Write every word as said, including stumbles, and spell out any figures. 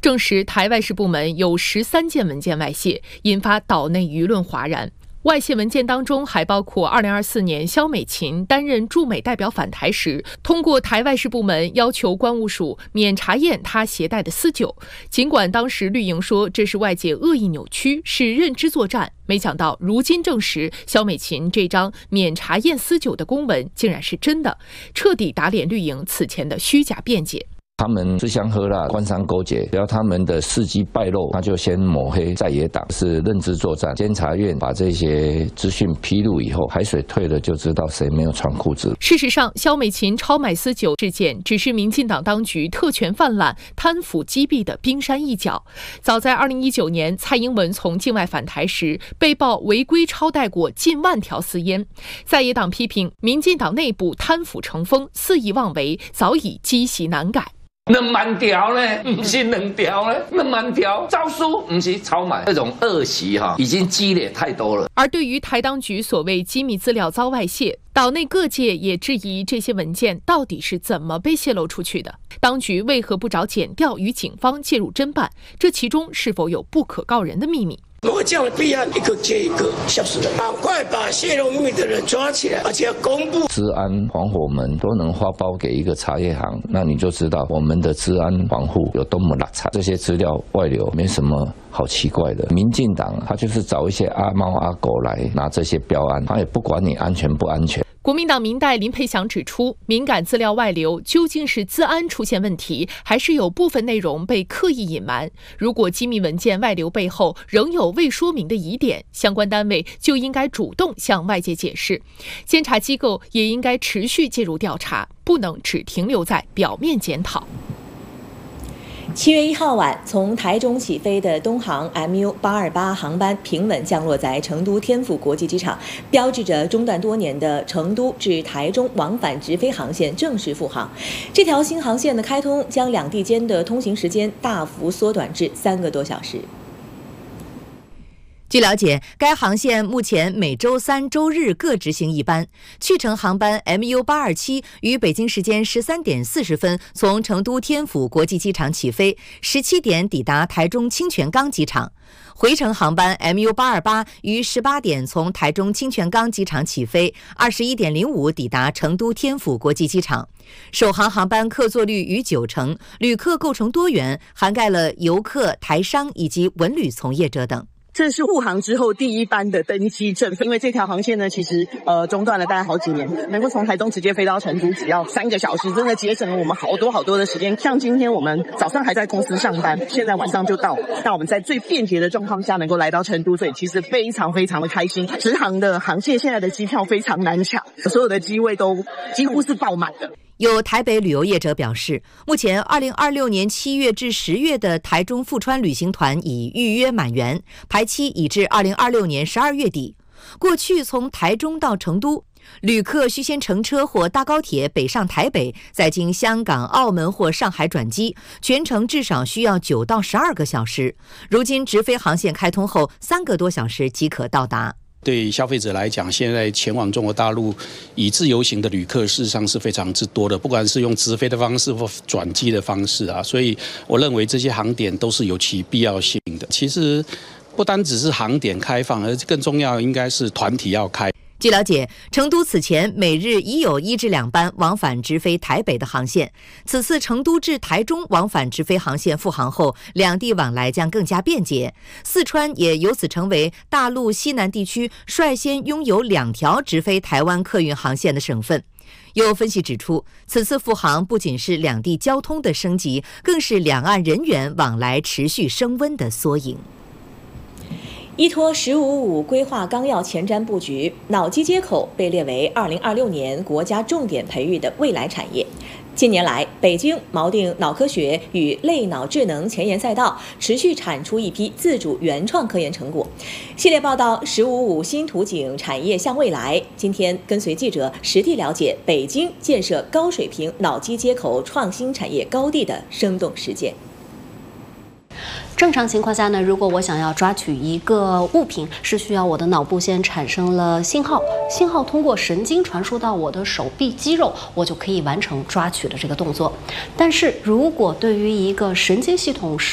证实台外事部门有十三件文件外泄，引发岛内舆论哗然。外泄文件当中还包括二零二四年肖美琴担任驻美代表返台时，通过台外事部门要求关务署免查验她携带的私酒。尽管当时绿营说这是外界恶意扭曲，是认知作战，没想到如今证实肖美琴这张免查验私酒的公文竟然是真的，彻底打脸绿营此前的虚假辩解。 他们吃香喝辣，官商勾结，只要他们的事迹败露，他就先抹黑在野党，是认知作战。监察院把这些资讯披露以后，海水退了就知道谁没有穿裤子。 事实上，肖美琴超买私酒事件只是民进党当局特权泛滥、贪腐击毙的冰山一角。早在二零一九年，蔡英文从境外返台时，被曝违规超带过近万条私烟。在野党批评民进党内部贪腐成风、肆意妄为，早已积习难改。 两万条呢，不是两条呢，两万条诏书不是超买，这种恶习哈，已经积累太多了。 而对于台当局所谓机密资料遭外泄，岛内各界也质疑这些文件到底是怎么被泄露出去的，当局为何不找检调与警方介入侦办？这其中是否有不可告人的秘密？ 如果这样的弊案一个接一个消失了，赶快把泄露秘密的人抓起来，而且要公布。 治安防火门都能发包给一个茶叶行，那你就知道我们的治安防护有多么邋遢。这些资料外流没什么好奇怪的。民进党他就是找一些阿猫阿狗来拿这些标案，他也不管你安全不安全。 国民党民代林佩祥指出，敏感资料外流究竟是资安出现问题，还是有部分内容被刻意隐瞒？如果机密文件外流背后仍有未说明的疑点，相关单位就应该主动向外界解释，监察机构也应该持续介入调查，不能只停留在表面检讨。 七月一号晚，从台中起飞的东航 M U 八二八航班平稳降落在成都天府国际机场，标志着中断多年的成都至台中往返直飞航线正式复航。这条新航线的开通，将两地间的通行时间大幅缩短至三个多小时。 据了解，该航线目前每周三、周日各执行一班。去程航班 M U 八二七于北京时间十三点四十分从成都天府国际机场起飞，十七点抵达台中清泉岗机场。回程航班 M U 八二八于十八点从台中清泉岗机场起飞，二十一点零五抵达成都天府国际机场。首航航班客座率逾九成，旅客构成多元，涵盖了游客、台商以及文旅从业者等。 这是复航之后第一班的登机证，因为这条航线呢，其实呃中断了大概好几年，能够从台中直接飞到成都，只要三个小时，真的节省了我们好多好多的时间。像今天我们早上还在公司上班，现在晚上就到，那我们在最便捷的状况下能够来到成都，所以其实非常非常的开心。直航的航线现在的机票非常难抢，所有的机位都几乎是爆满的。 有台北旅游业者表示，目前二零二六年七月至十月的台中富川旅行团已预约满员，排期已至二零二六年十二月底。过去从台中到成都，旅客需先乘车或搭高铁北上台北，再经香港、澳门或上海转机，全程至少需要九到十二个小时。如今直飞航线开通后，三个多小时即可到达。 对消费者来讲，现在前往中国大陆以自由行的旅客事实上是非常之多的，不管是用直飞的方式或转机的方式啊，所以我认为这些航点都是有其必要性的。其实不单只是航点开放，而更重要应该是团体要开。 据了解，成都此前每日已有一至两班往返直飞台北的航线，此次成都至台中往返直飞航线复航后，两地往来将更加便捷。四川也由此成为大陆西南地区率先拥有两条直飞台湾客运航线的省份。有分析指出，此次复航不仅是两地交通的升级，更是两岸人员往来持续升温的缩影。 依托“十五五”规划纲要前瞻布局，脑机接口被列为二零二六年国家重点培育的未来产业。近年来，北京锚定脑科学与类脑智能前沿赛道，持续产出一批自主原创科研成果。系列报道“十五五”新图景产业向未来，今天跟随记者实地了解北京建设高水平脑机接口创新产业高地的生动实践。 正常情况下呢，如果我想要抓取一个物品，是需要我的脑部先产生了信号，信号通过神经传输到我的手臂肌肉，我就可以完成抓取的这个动作。但是如果对于一个神经系统是